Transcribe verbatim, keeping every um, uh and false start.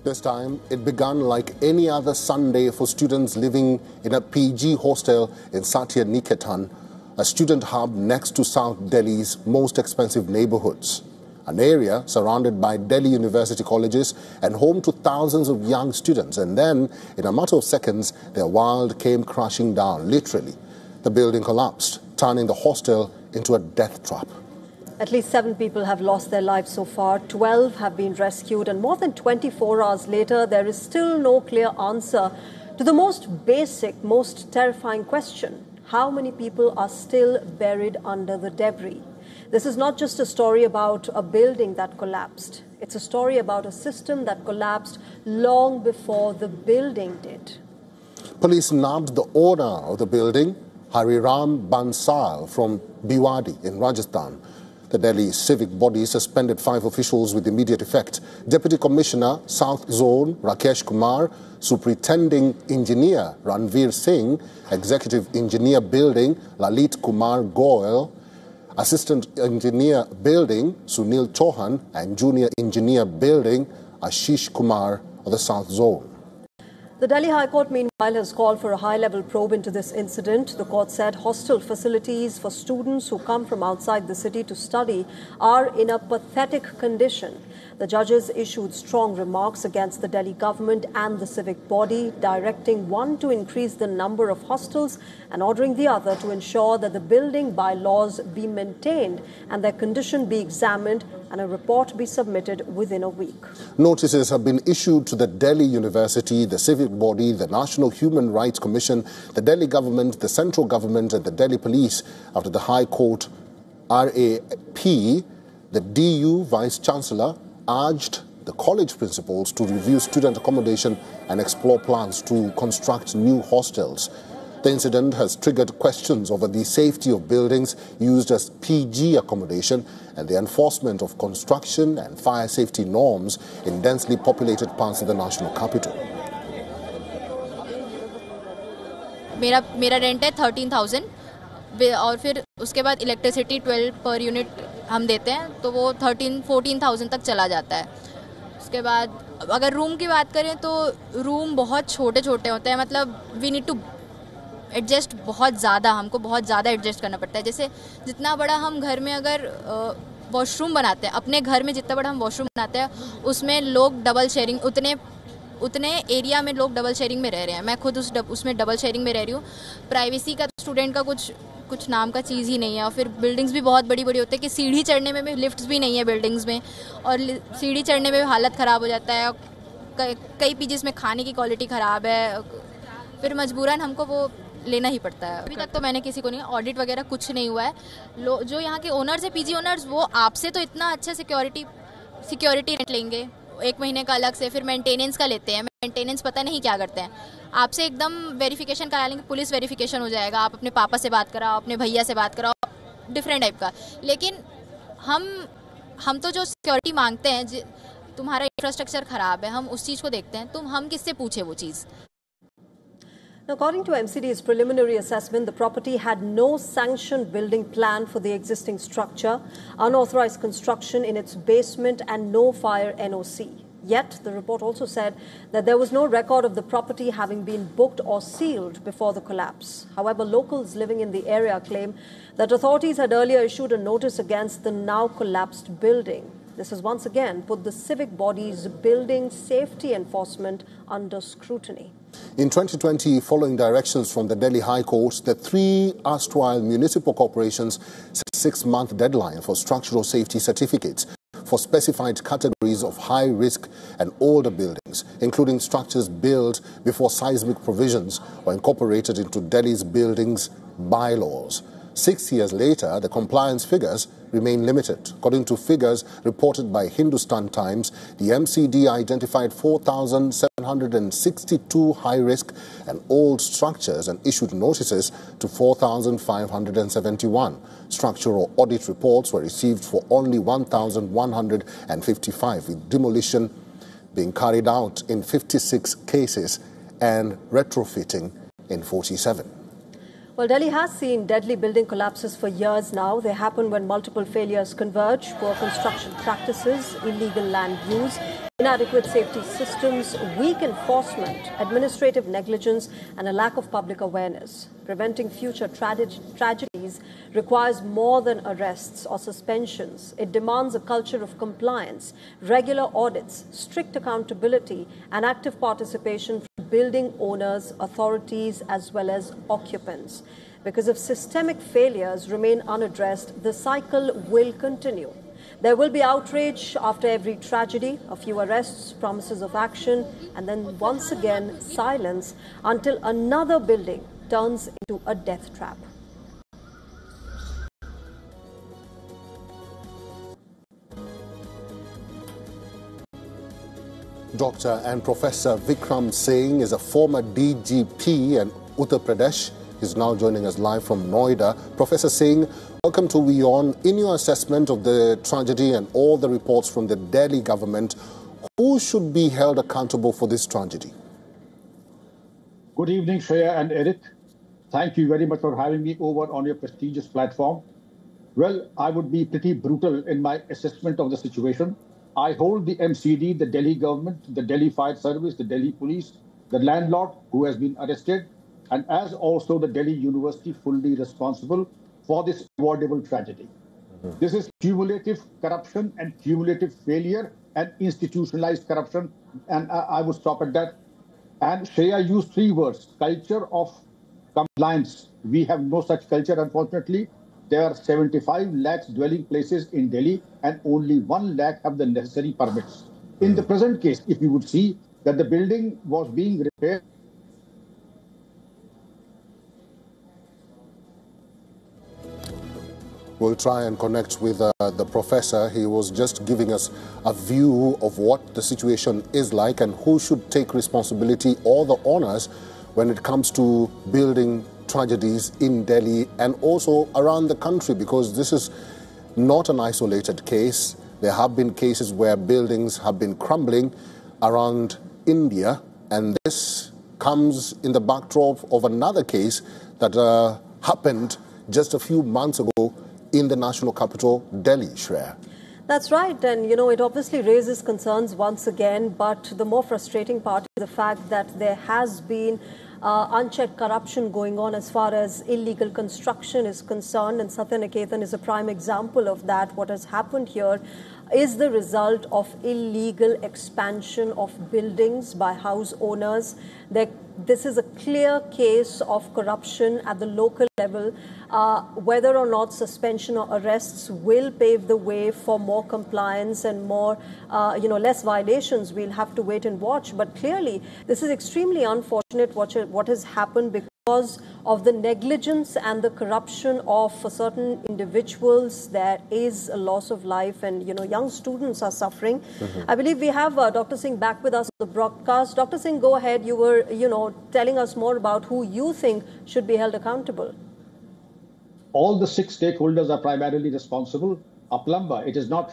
This time, it began like any other Sunday for students living in a P G hostel in Satya Niketan, a student hub next to South Delhi's most expensive neighborhoods. An area surrounded by Delhi University colleges and home to thousands of young students. And then, in a matter of seconds, their world came crashing down, literally. The building collapsed, turning the hostel into a death trap. At least seven people have lost their lives so far, twelve have been rescued, and more than twenty-four hours later, there is still no clear answer to the most basic, most terrifying question: how many people are still buried under the debris? This is not just a story about a building that collapsed. It's a story about a system that collapsed long before the building did. Police nabbed the owner of the building, Hariram Bansal from Bhiwadi in Rajasthan. The Delhi civic body suspended five officials with immediate effect. Deputy Commissioner, South Zone, Rakesh Kumar, Superintending Engineer, Ranveer Singh, Executive Engineer Building, Lalit Kumar Goel, Assistant Engineer Building, Sunil Chauhan, and Junior Engineer Building, Ashish Kumar of the South Zone. The Delhi High Court, meanwhile, has called for a high-level probe into this incident. The court said hostel facilities for students who come from outside the city to study are in a pathetic condition. The judges issued strong remarks against the Delhi government and the civic body, directing one to increase the number of hostels and ordering the other to ensure that the building bylaws be maintained and their condition be examined and a report be submitted within a week. Notices have been issued to the Delhi University, the civic body, the National Human Rights Commission, the Delhi government, the central government and the Delhi police after the High Court R A P, the D U Vice-Chancellor, urged the college principals to review student accommodation and explore plans to construct new hostels. The incident has triggered questions over the safety of buildings used as P G accommodation and the enforcement of construction and fire safety norms in densely populated parts of the national capital. मेरा मेरा rent है thirteen thousand और फिर उसके बाद electricity twelve per unit हम देते हैं तो वो थर्टीन फोर्टीन थाउजेंड तक चला जाता है. उसके बाद अगर रूम की बात करें तो रूम बहुत छोटे छोटे होते हैं, मतलब वी नीड टू एडजस्ट बहुत ज़्यादा, हमको बहुत ज़्यादा एडजस्ट करना पड़ता है. जैसे जितना बड़ा हम घर में अगर वॉशरूम बनाते हैं, अपने घर में जितना बड़ा हम वॉशरूम बनाते हैं उसमें लोग डबल शेयरिंग उतने उतने एरिया में लोग डबल शेयरिंग में रह रहे हैं. मैं खुद उस डब, उसमें डबल शेयरिंग में रह रही हूँ. प्राइवेसी का स्टूडेंट का कुछ कुछ नाम का चीज़ ही नहीं है. और फिर बिल्डिंग्स भी बहुत बड़ी बड़ी होती है कि सीढ़ी चढ़ने में भी लिफ्ट्स भी नहीं है बिल्डिंग्स में, और सीढ़ी चढ़ने में भी हालत ख़राब हो जाता है. कई पीजीज में खाने की क्वालिटी ख़राब है, फिर मजबूरन हमको वो लेना ही पड़ता है. अभी तक तो मैंने किसी को नहीं, ऑडिट वगैरह कुछ नहीं हुआ है. लो जो यहाँ के ओनर्स है, पीजी ओनर्स, वो आपसे तो इतना अच्छा सिक्योरिटी सिक्योरिटी रेंट लेंगे एक महीने का अलग से, फिर मेंटेनेंस का लेते हैं. मेंटेनेंस पता नहीं क्या करते हैं. आपसे एकदम वेरिफिकेशन करा लेंगे, पुलिस वेरिफिकेशन हो जाएगा, आप अपने पापा से बात कराओ, अपने भैया से बात कराओ, डिफरेंट टाइप का. लेकिन हम हम तो जो सिक्योरिटी मांगते हैं, तुम्हारा इंफ्रास्ट्रक्चर ख़राब है, हम उस चीज़ को देखते हैं. तुम हम किससे पूछे वो चीज़. Now, according to M C D's preliminary assessment, the property had no sanctioned building plan for the existing structure, unauthorized construction in its basement and no fire N O C. Yet, the report also said that there was no record of the property having been booked or sealed before the collapse. However, locals living in the area claim that authorities had earlier issued a notice against the now collapsed building. This has once again put the civic body's building safety enforcement under scrutiny. In twenty twenty, following directions from the Delhi High Court, the three erstwhile municipal corporations set a six-month deadline for structural safety certificates for specified categories of high-risk and older buildings, including structures built before seismic provisions were incorporated into Delhi's buildings bylaws. Six years later, the compliance figures remain limited. According to figures reported by Hindustan Times, the M C D identified four thousand seven hundred sixty-two high-risk and old structures and issued notices to four thousand five hundred seventy-one. Structural audit reports were received for only one thousand one hundred fifty-five, with demolition being carried out in fifty-six cases and retrofitting in forty-seven. Well, Delhi has seen deadly building collapses for years now. They happen when multiple failures converge: poor construction practices, illegal land use, Inadequate safety systems, weak enforcement, administrative negligence, and a lack of public awareness. Preventing future tra- tragedies requires more than arrests or suspensions. It demands a culture of compliance, regular audits, strict accountability, and active participation from building owners, authorities, as well as occupants. Because if systemic failures remain unaddressed, the cycle will continue. There will be outrage after every tragedy, a few arrests, promises of action, and then once again silence until another building turns into a death trap. Doctor and Professor Vikram Singh is a former D G P in Uttar Pradesh. He's now joining us live from Noida. Professor Singh, welcome to WION. In your assessment of the tragedy and all the reports from the Delhi government, who should be held accountable for this tragedy? Good evening, Shreya and Eric. Thank you very much for having me over on your prestigious platform. Well, I would be pretty brutal in my assessment of the situation. I hold the M C D, the Delhi government, the Delhi Fire Service, the Delhi Police, the landlord who has been arrested, and as also the Delhi University fully responsible for this avoidable tragedy. Mm-hmm. This is cumulative corruption and cumulative failure and institutionalized corruption, and I, I would stop at that. And Shreya used three words: culture of compliance. We have no such culture, unfortunately. There are seventy-five lakhs dwelling places in Delhi, and only one lakh have the necessary permits. Mm-hmm. In the present case, if you would see that the building was being repaired, we'll try and connect with uh, the professor. He was just giving us a view of what the situation is like and who should take responsibility or the honors when it comes to building tragedies in Delhi and also around the country, because this is not an isolated case. There have been cases where buildings have been crumbling around India, and this comes in the backdrop of another case that uh, happened just a few months ago in the national capital, Delhi, Shreya. That's right. And, you know, it obviously raises concerns once again. But the more frustrating part is the fact that there has been uh, unchecked corruption going on as far as illegal construction is concerned. And Satyaniketan is a prime example of that. What has happened here is the result of illegal expansion of buildings by house owners. There, this is a clear case of corruption at the local level. Uh, whether or not suspension or arrests will pave the way for more compliance and more, uh, you know, less violations, we'll have to wait and watch. But clearly, this is extremely unfortunate what, what has happened because of the negligence and the corruption of certain individuals. There is a loss of life, and, you know, young students are suffering. Mm-hmm. I believe we have uh, Doctor Singh back with us on the broadcast. Doctor Singh, go ahead. You were, you know, telling us more about who you think should be held accountable. All the six stakeholders are primarily responsible. A plumber, it is not